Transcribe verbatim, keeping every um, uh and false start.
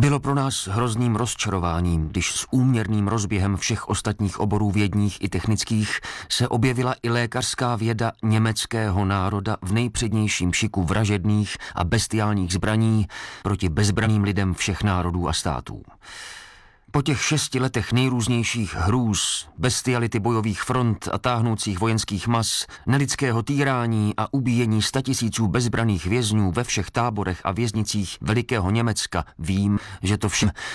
Bylo pro nás hrozným rozčarováním, když s úměrným rozběhem všech ostatních oborů vědních i technických se objevila i lékařská věda německého národa v nejpřednějším šiku vražedných a bestiálních zbraní proti bezbranným lidem všech národů a států. Po těch šesti letech nejrůznějších hrůz, bestiality bojových front a táhnoucích vojenských mas, nelidského týrání a ubíjení statisíců bezbraných vězňů ve všech táborech a věznicích velikého Německa vím, že to všem